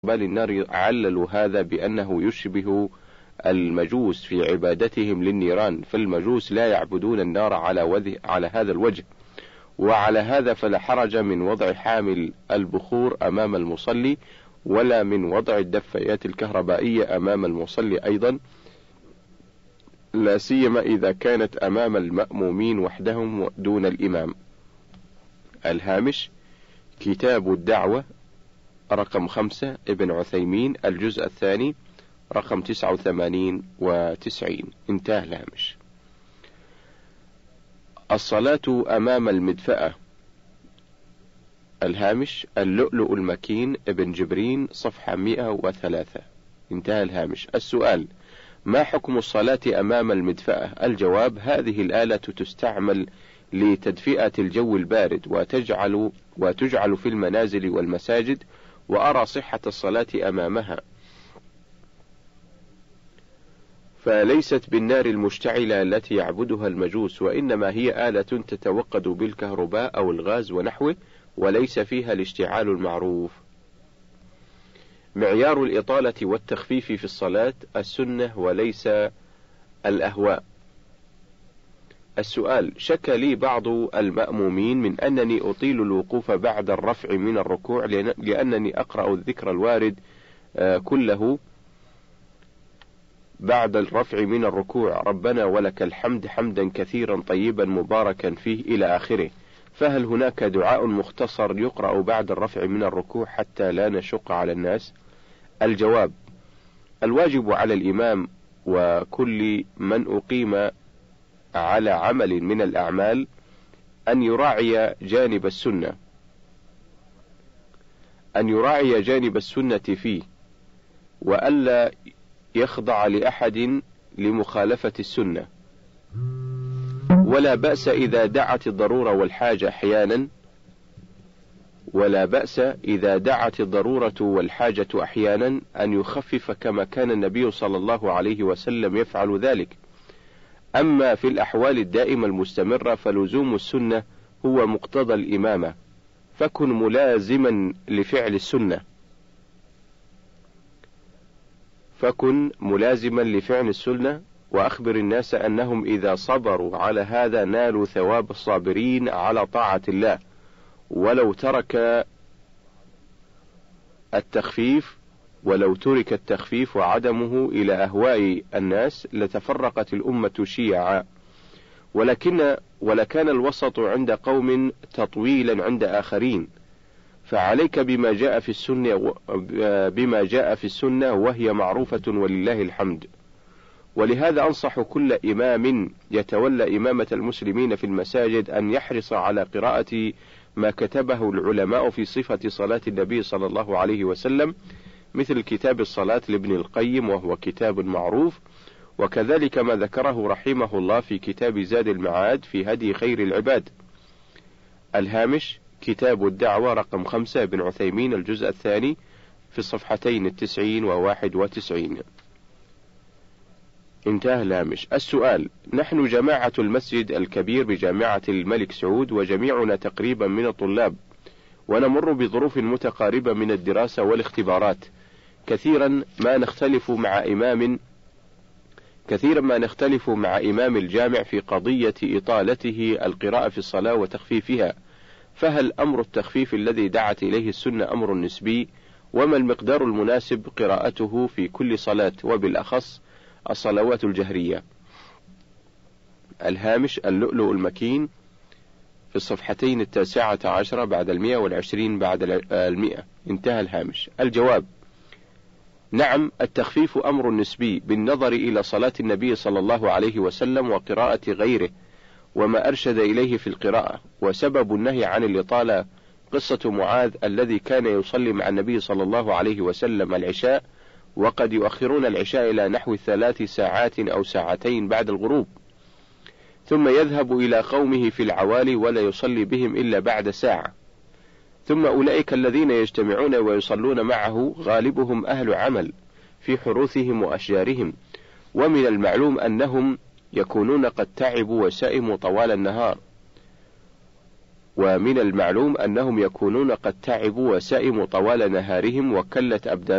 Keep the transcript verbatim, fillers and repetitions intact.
بل النار عللوا هذا بأنه يشبه المجوس في عبادتهم للنيران، فالمجوس لا يعبدون النار على, وذ... على هذا الوجه. وعلى هذا فلا حرج من وضع حامل البخور أمام المصلي، ولا من وضع الدفايات الكهربائية أمام المصلي أيضا، لا سيما إذا كانت أمام المأمومين وحدهم دون الإمام. الهامش: كتاب الدعوة رقم خمسة ابن عثيمين، الجزء الثاني رقم تسعة وثمانين وتسعين. انتهى الهامش. الصلاة أمام المدفأة. الهامش: اللؤلؤ المكين ابن جبرين، صفحة مئة وثلاثة. انتهى الهامش. السؤال: ما حكم الصلاة أمام المدفأة؟ الجواب: هذه الآلة تستعمل لتدفئة الجو البارد، وتجعل وتجعل في المنازل والمساجد، وأرى صحة الصلاة أمامها، فليست بالنار المشتعلة التي يعبدها المجوس، وإنما هي آلة تتوقد بالكهرباء أو الغاز ونحوه، وليس فيها الاشتعال المعروف. معيار الإطالة والتخفيف في الصلاة السنة وليس الأهواء. السؤال: شكى لي بعض المأمومين من أنني أطيل الوقوف بعد الرفع من الركوع، لأنني أقرأ الذكر الوارد كله بعد الرفع من الركوع: ربنا ولك الحمد حمدا كثيرا طيبا مباركا فيه إلى آخره، فهل هناك دعاء مختصر يقرأ بعد الرفع من الركوع حتى لا نشق على الناس؟ الجواب: الواجب على الإمام وكل من أقيم على عمل من الأعمال أن يراعي جانب السنة أن يراعي جانب السنة فيه، وألا يخضع لأحد لمخالفة السنة، ولا بأس إذا دعت الضرورة والحاجة أحيانا ولا بأس إذا دعت الضرورة والحاجة أحيانا أن يخفف كما كان النبي صلى الله عليه وسلم يفعل ذلك. أما في الأحوال الدائمة المستمرة فلزوم السنة هو مقتضى الإمامة، فكن ملازما لفعل السنة فكن ملازما لفعل السنة وأخبر الناس أنهم إذا صبروا على هذا نالوا ثواب الصابرين على طاعة الله، ولو ترك التخفيف ولو ترك التخفيف وعدمه إلى أهواء الناس لتفرقت الأمة شيعا، ولكن ولكان الوسط عند قوم تطويلا عند آخرين، فعليك بما جاء في السنة بما جاء في السنة وهي معروفة ولله الحمد. ولهذا أنصح كل إمام يتولى إمامة المسلمين في المساجد أن يحرص على قراءة ما كتبه العلماء في صفة صلاة النبي صلى الله عليه وسلم، مثل كتاب الصلاة لابن القيم وهو كتاب معروف، وكذلك ما ذكره رحمه الله في كتاب زاد المعاد في هدي خير العباد. الهامش: كتاب الدعوة رقم خمسة ابن عثيمين، الجزء الثاني في الصفحتين التسعين وواحد وتسعين. انتهى الهامش. السؤال: نحن جماعة المسجد الكبير بجامعة الملك سعود، وجميعنا تقريبا من الطلاب، ونمر بظروف متقاربة من الدراسة والاختبارات، كثيرا ما نختلف مع إمام كثيرا ما نختلف مع إمام الجامع في قضية إطالته القراءة في الصلاة وتخفيفها، فهل أمر التخفيف الذي دعت إليه السنة أمر نسبي؟ وما المقدار المناسب قراءته في كل صلاة، وبالأخص الصلوات الجهرية؟ الهامش: اللؤلؤ المكين في الصفحتين التاسعة عشرة بعد المئة والعشرين بعد المئة. انتهى الهامش. الجواب: نعم، التخفيف أمر نسبي بالنظر إلى صلاة النبي صلى الله عليه وسلم وقراءة غيره وما أرشد إليه في القراءة. وسبب النهي عن الإطالة قصة معاذ الذي كان يصلي مع النبي صلى الله عليه وسلم العشاء، وقد يؤخرون العشاء إلى نحو ثلاث ساعات أو ساعتين بعد الغروب، ثم يذهب إلى قومه في العوالي ولا يصلي بهم إلا بعد ساعة، ثم أولئك الذين يجتمعون ويصلون معه غالبهم أهل عمل في حروثهم وأشجارهم، ومن المعلوم أنهم يكونون قد تعبوا وسئموا طوال النهار، ومن المعلوم أنهم يكونون قد تعبوا وسئموا طوال نهارهم وكلت أبدانهم